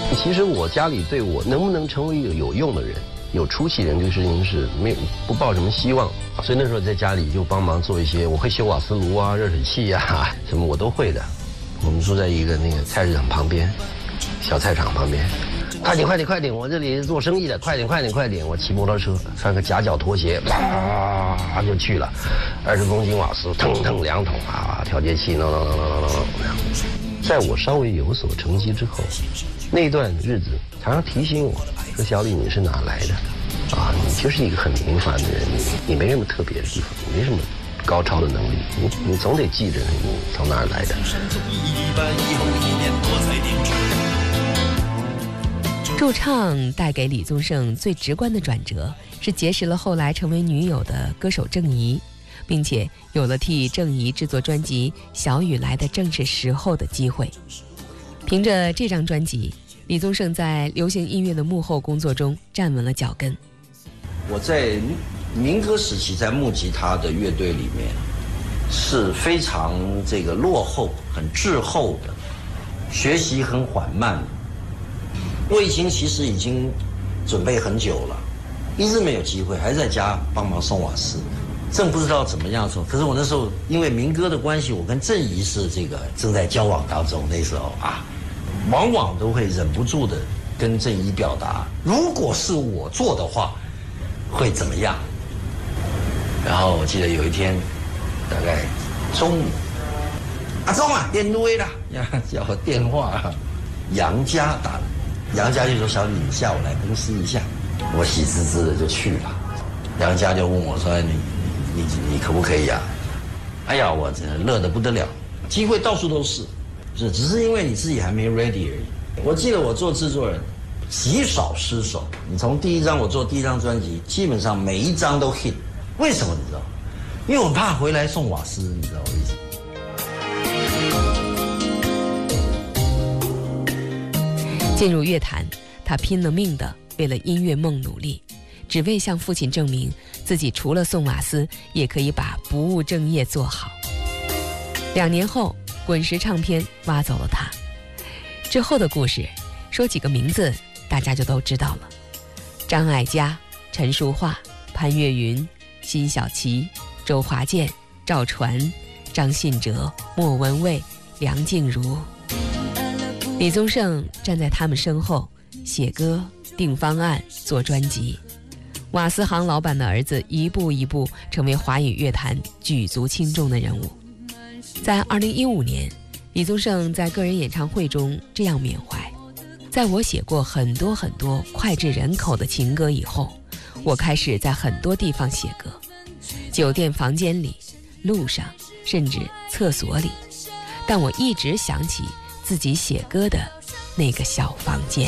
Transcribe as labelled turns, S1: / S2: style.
S1: 其实我家里对我能不能成为一个有用的人、有出息人这个事情是不抱什么希望，所以那时候在家里就帮忙做一些，我会修瓦斯炉啊、热水器啊，什么我都会的。我们住在一个那个菜市场旁边，小菜场旁边。快点！我这里是做生意的，快点！我骑摩托车，穿个夹脚拖鞋，啪就去了。20公斤瓦斯，腾2桶啊，调节器，弄。在我稍微有所成绩之后，那段日子常常提醒我说：“小李，你是哪来的？啊，你就是一个很平凡的人，你没什么特别的地方，你没什么高超的能力，你总得记着你从哪儿来的。”
S2: 驻唱带给李宗盛最直观的转折，是结识了后来成为女友的歌手郑怡，并且有了替郑怡制作专辑《小雨来的正是时候》的机会。凭着这张专辑，李宗盛在流行音乐的幕后工作中站稳了脚跟。
S1: 我在民歌时期在木吉他的乐队里面是非常这个落后、很滞后的，学习很缓慢的。我其实已经准备很久了，一直没有机会，还在家帮忙送瓦斯，正不知道怎么样送。可是我那时候因为民歌的关系，我跟郑怡是这个正在交往当中，那时候啊，往往都会忍不住的跟郑怡表达，如果是我做的话，会怎么样？然后我记得有一天，大概中午，阿忠啊，电话啦，叫我电话，杨家打了。杨家就说：“小李，你下午来公司一下。”我喜滋滋的就去了。杨家就问我说：“你可不可以啊？”哎呀，我真的乐得不得了，机会到处都是，只是因为你自己还没 ready 而已。我记得我做制作人极少失手，你从我做第一张专辑，基本上每一张都 hit。为什么你知道？因为我怕回来送瓦斯，你知道我意思。
S2: 进入乐坛，他拼了命地为了音乐梦努力，只为向父亲证明自己除了送瓦斯，也可以把不务正业做好。2年后，滚石唱片挖走了他。之后的故事，说几个名字，大家就都知道了：张艾嘉、陈淑桦、潘越云、辛晓琪、周华健、赵传、张信哲、莫文蔚、梁静茹。李宗盛站在他们身后，写歌、定方案、做专辑。瓦斯行老板的儿子一步一步成为华语乐坛举足轻重的人物。在2015年，李宗盛在个人演唱会中这样缅怀：在我写过很多脍炙人口的情歌以后，我开始在很多地方写歌，酒店房间里、路上，甚至厕所里，但我一直想起自己写歌的那个小房间。